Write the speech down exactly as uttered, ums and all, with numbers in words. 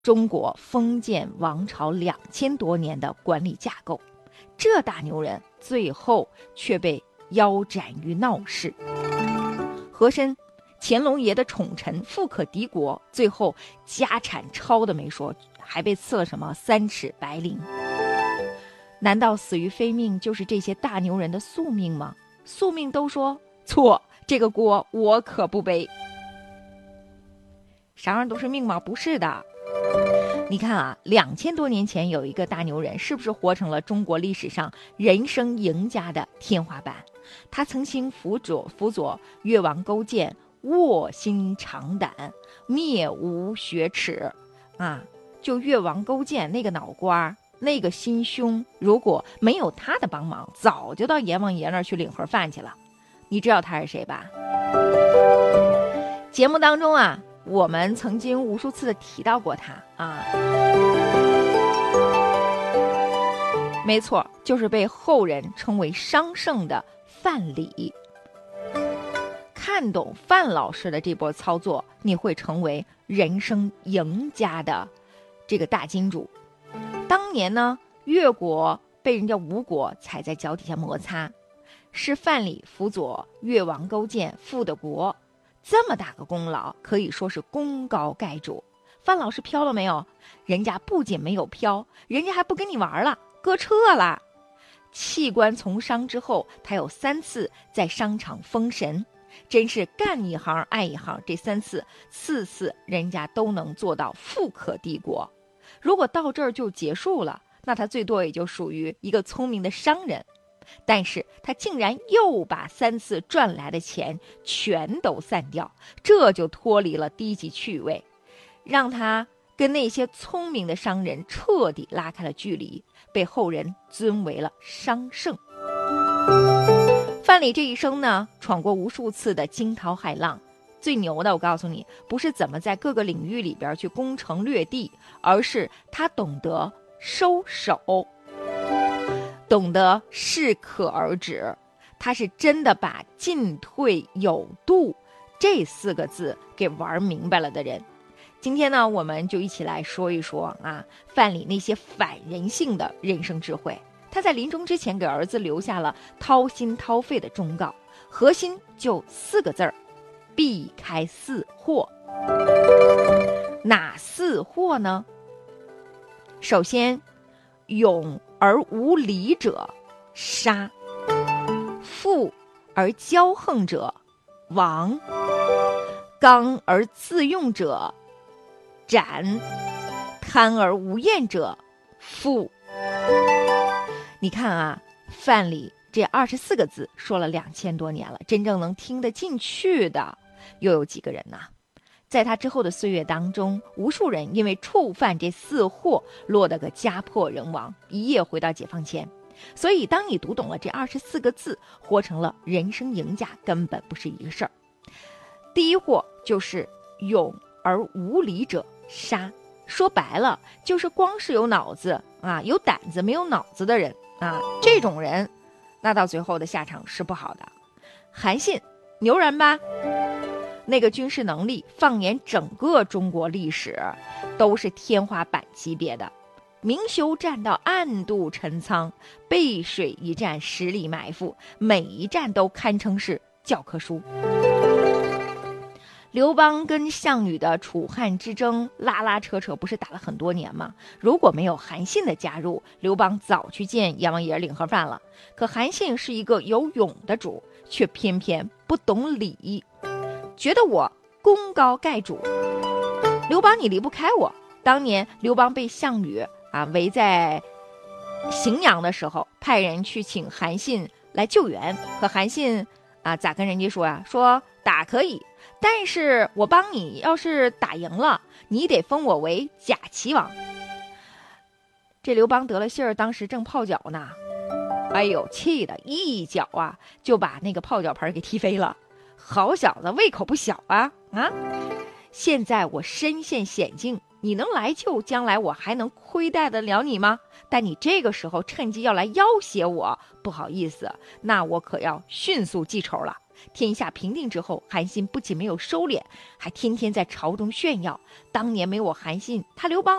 中国封建王朝两千多年的管理架构，这大牛人最后却被腰斩于闹市。和珅乾隆爷的宠臣富可敌国，最后家产超的没说，还被赐了什么三尺白绫。难道死于非命就是这些大牛人的宿命吗？宿命都说错，这个锅我可不背。啥玩意都是命吗？不是的。你看啊，两千多年前有一个大牛人，是不是活成了中国历史上人生赢家的天花板？他曾经辅佐辅佐越王勾践卧薪尝胆，灭吴雪耻啊！就越王勾践那个脑瓜，那个心胸，如果没有他的帮忙，早就到阎王爷那儿去领盒饭去了。你知道他是谁吧？节目当中啊，我们曾经无数次的提到过他啊，没错，就是被后人称为商圣的范蠡。看懂范老师的这波操作，你会成为人生赢家的这个大金主。当年呢，越国被人家吴国踩在脚底下摩擦，是范蠡辅佐越王勾践复的国，这么大个功劳，可以说是功高盖主。范老师飘了没有？人家不仅没有飘，人家还不跟你玩了，割撤了。弃官从商之后，他有三次在商场封神，真是干一行爱一行。这三次次次人家都能做到富可敌国。如果到这儿就结束了，那他最多也就属于一个聪明的商人。但是他竟然又把三次赚来的钱全都散掉，这就脱离了低级趣味，让他跟那些聪明的商人彻底拉开了距离，被后人尊为了商圣。范蠡这一生呢，闯过无数次的惊涛骇浪，最牛的我告诉你，不是怎么在各个领域里边去攻城略地，而是他懂得收手，懂得适可而止。他是真的把进退有度这四个字给玩明白了的人。今天呢，我们就一起来说一说啊，范蠡那些反人性的人生智慧。他在临终之前给儿子留下了掏心掏肺的忠告，核心就四个字儿：避开四祸。哪四祸呢？首先，勇而无礼者杀，富而骄横者亡，刚而自用者斩，贪而无厌者富。你看啊，范蠡这二十四个字说了两千多年了，真正能听得进去的又有几个人呢？在他之后的岁月当中，无数人因为触犯这四祸，落得个家破人亡，一夜回到解放前。所以当你读懂了这二十四个字，活成了人生赢家，根本不是一个事儿。第一祸就是勇而无礼者杀，说白了就是光是有脑子啊，有胆子没有脑子的人啊，这种人那到最后的下场是不好的。韩信牛人吧，那个军事能力放眼整个中国历史都是天花板级别的，明修栈道暗度陈仓，背水一战实力埋伏，每一战都堪称是教科书。刘邦跟项羽的楚汉之争拉拉扯扯不是打了很多年吗？如果没有韩信的加入，刘邦早去见阎王爷领盒饭了。可韩信是一个有勇的主，却偏偏不懂礼，觉得我功高盖主，刘邦你离不开我。当年刘邦被项羽啊围在荥阳的时候，派人去请韩信来救援，可韩信啊咋跟人家说呀、啊？说打可以，但是我帮你要是打赢了，你得封我为假齐王。这刘邦得了信儿，当时正泡脚呢，哎呦，气的一脚啊就把那个泡脚盆给踢飞了。好小子，胃口不小啊啊！现在我身陷险境，你能来救，将来我还能亏待得了你吗？但你这个时候趁机要来要挟我，不好意思，那我可要迅速记仇了。 天下平定之后，韩信不仅没有收敛，还天天在朝中炫耀，当年没我韩信，他刘邦